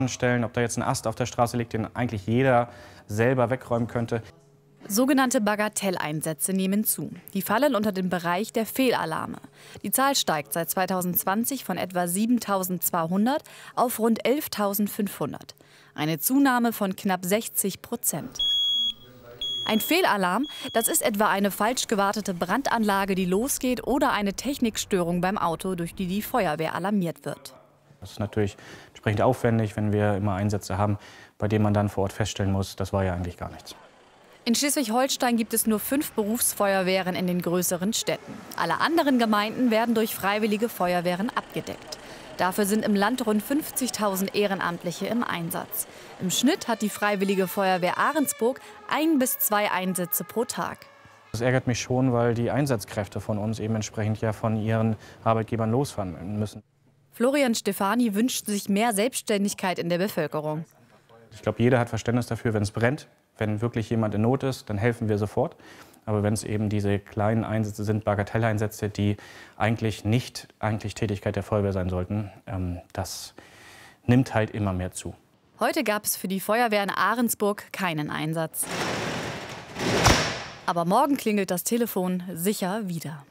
Stellen, ob da jetzt ein Ast auf der Straße liegt, den eigentlich jeder selber wegräumen könnte. Sogenannte Bagatelleinsätze nehmen zu. Die fallen unter den Bereich der Fehlalarme. Die Zahl steigt seit 2020 von etwa 7.200 auf rund 11.500. Eine Zunahme von knapp 60%. Ein Fehlalarm, das ist etwa eine falsch gewartete Brandanlage, die losgeht, oder eine Technikstörung beim Auto, durch die die Feuerwehr alarmiert wird. Das ist natürlich entsprechend aufwendig, wenn wir immer Einsätze haben, bei denen man dann vor Ort feststellen muss, das war ja eigentlich gar nichts. In Schleswig-Holstein gibt es nur 5 Berufsfeuerwehren in den größeren Städten. Alle anderen Gemeinden werden durch freiwillige Feuerwehren abgedeckt. Dafür sind im Land rund 50.000 Ehrenamtliche im Einsatz. Im Schnitt hat die Freiwillige Feuerwehr Ahrensburg 1 bis 2 Einsätze pro Tag. Das ärgert mich schon, weil die Einsatzkräfte von uns eben entsprechend ja von ihren Arbeitgebern losfahren müssen. Florian Stefani wünscht sich mehr Selbstständigkeit in der Bevölkerung. Ich glaube, jeder hat Verständnis dafür, wenn es brennt. Wenn wirklich jemand in Not ist, dann helfen wir sofort. Aber wenn es eben diese kleinen Einsätze sind, Bagatelleinsätze, die eigentlich nicht Tätigkeit der Feuerwehr sein sollten, das nimmt halt immer mehr zu. Heute gab es für die Feuerwehr in Ahrensburg keinen Einsatz. Aber morgen klingelt das Telefon sicher wieder.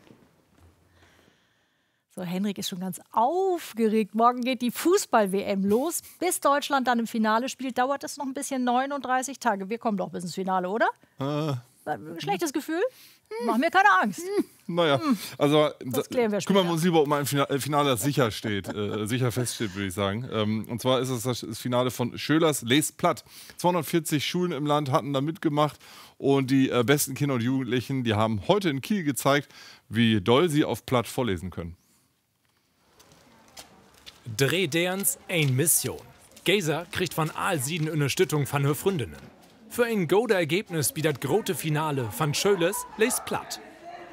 So, Henrik ist schon ganz aufgeregt. Morgen geht die Fußball-WM los. Bis Deutschland dann im Finale spielt, dauert es noch ein bisschen, 39 Tage. Wir kommen doch bis ins Finale, oder? Schlechtes Gefühl? Mach mir keine Angst. Naja, also das klären wir kümmern wir uns lieber um ein Finale, das sicher feststeht, würde ich sagen. Und zwar ist es das Finale von Schölers Les Platt. 240 Schulen im Land hatten da mitgemacht und die besten Kinder und Jugendlichen, die haben heute in Kiel gezeigt, wie doll sie auf Platt vorlesen können. Dreh derens ein Mission. Geiser kriegt von Aalsieden Unterstützung von ihren Freundinnen. Für ein gutes Ergebnis bietet große Finale von Schölers Les Platt.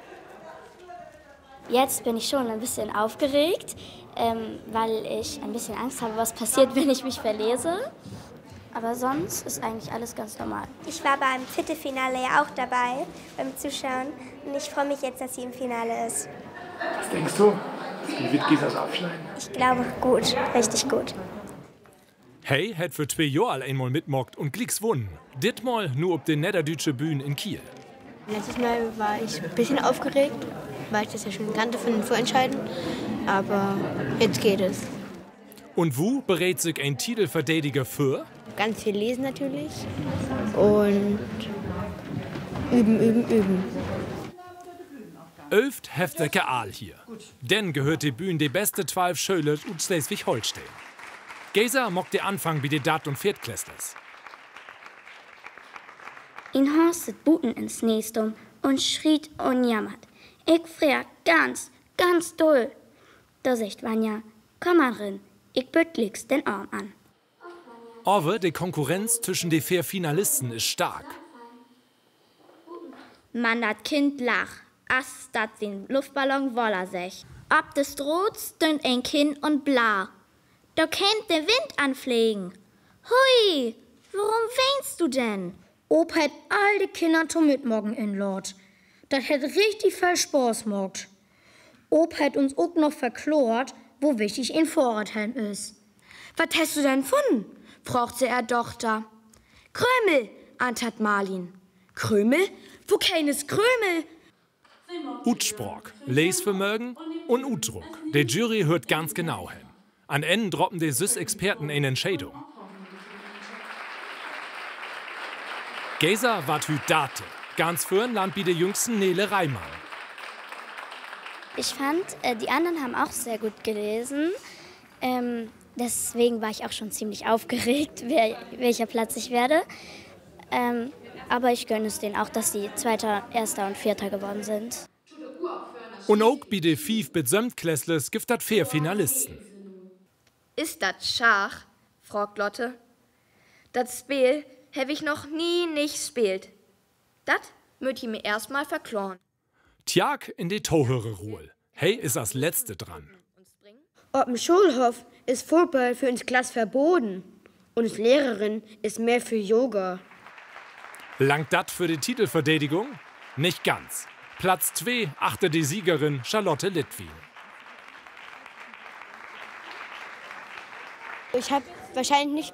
Jetzt bin ich schon ein bisschen aufgeregt, weil ich ein bisschen Angst habe, was passiert, wenn ich mich verlese. Aber sonst ist eigentlich alles ganz normal. Ich war beim Viertelfinale ja auch dabei, beim Zuschauen. Und ich freue mich jetzt, dass sie im Finale ist. Was denkst du? Wie wird Gisas abschneiden? Ich glaube, gut. Richtig gut. Hey hat für 2 Jahre einmal mitmockt und glicks gewonnen. Ditmal nur ob den Niederdeutsche Bühne in Kiel. Letztes Mal war ich ein bisschen aufgeregt, weil ich das ja schon kannte von den Vorentscheiden. Aber jetzt geht es. Und wo berät sich ein Titelverteidiger für? Ganz viel lesen natürlich und üben. 11 heftige Aal hier. Denn gehört die Bühne die beste 12 Schüler und Schleswig-Holstein. Geiser mockt der Anfang wie die Dat- und Viertklässlers. In horstet Buten ins Nästum und schriet und jammert. Ich frier ganz doll. Da sagt Vanja, komm mal rin, ich büttligst den Arm an. Aber die Konkurrenz zwischen den 4 Finalisten ist stark. Man, dat Kind lach, as dat den Luftballon woller sech. Ob des droht, stünd ein Kind und bla. Da kennt der Wind anfliegen. Hui, warum weinst du denn? Ob hätt all die Kinder zum Mitmorgen in Lord. Dat hätt richtig viel Spaß gemacht. Ob hätt uns auch noch verklort, wo wichtig ein Vorrathelm ist. Was hast du denn gefunden? Fragte er Tochter. Krümel, antwortet Marlin. Krümel? Wo keines Krümel? Utsprach, Lesvermögen und Utdruck. Der Jury hört ganz genau hin. An Ende droppen die Sys-Experten eine Entscheidung. Geiser wat hüt Date. Ganz für'n Land wie der jüngsten Nele Reimann. Ich fand, die anderen haben auch sehr gut gelesen. Deswegen war ich auch schon ziemlich aufgeregt, welcher Platz ich werde. Aber ich gönne es denen auch, dass sie Zweiter, Erster und Vierter geworden sind. Und auch bei den 5 Besömmtklässlers gibt es 4 Finalisten. Ist das Schach? fragt Lotte. Das Spiel habe ich noch nie nicht gespielt. Das möcht ich mir erstmal verkloren. Tjag in die Torhörer-Ruhe. Hey ist als Letzte dran. Auf dem Schulhof ist Fußball für uns Klasse verboten. Und als Lehrerin ist mehr für Yoga. Langt das für die Titelverteidigung? Nicht ganz. Platz 2 achte die Siegerin Charlotte Littwin. Ich habe wahrscheinlich nicht